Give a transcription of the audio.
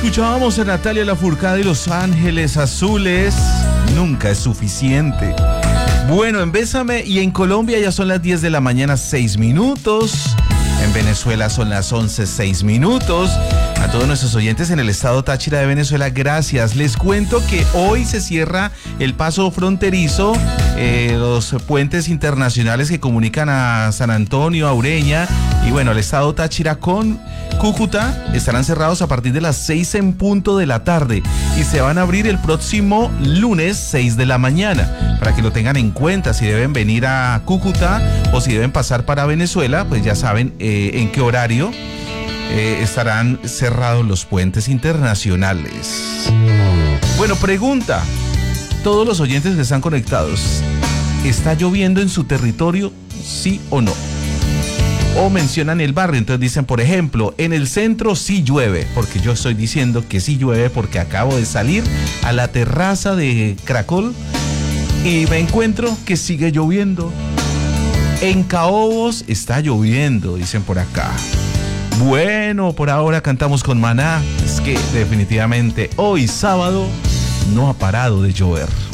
Escuchábamos a Natalia Lafourcade y Los Ángeles Azules. Nunca es suficiente. Bueno, en Bésame y en Colombia ya son las 10 de la mañana, 6 minutos. En Venezuela son las 11, 6 minutos. A todos nuestros oyentes en el estado Táchira de Venezuela, gracias. Les cuento que hoy se cierra el paso fronterizo, los puentes internacionales que comunican a San Antonio, a Ureña y bueno, el estado Táchira con Cúcuta estarán cerrados a partir de las 6 en punto de la tarde y se van a abrir el próximo lunes 6 de la mañana. Para que lo tengan en cuenta, si deben venir a Cúcuta o si deben pasar para Venezuela, pues ya saben en qué horario estarán cerrados los puentes internacionales. Bueno, pregunta, todos los oyentes que están conectados, ¿está lloviendo en su territorio? ¿Sí o no? O mencionan el barrio, entonces dicen, por ejemplo, en el centro sí llueve, porque yo estoy diciendo que sí llueve porque acabo de salir a la terraza de Caracol y me encuentro que sigue lloviendo. En Caobos está lloviendo, dicen por acá. Bueno, por ahora cantamos con Maná. Es que definitivamente hoy sábado no ha parado de llover.